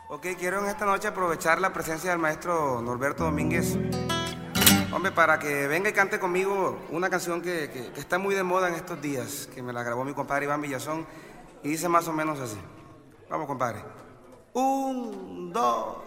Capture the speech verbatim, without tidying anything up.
Ok, quiero en esta noche aprovechar la presencia del maestro Norberto Domínguez. Hombre, para que venga y cante conmigo una canción que, que, que está muy de moda en estos días, que me la grabó mi compadre Iván Villazón, y dice más o menos así. Vamos, compadre. Un, dos...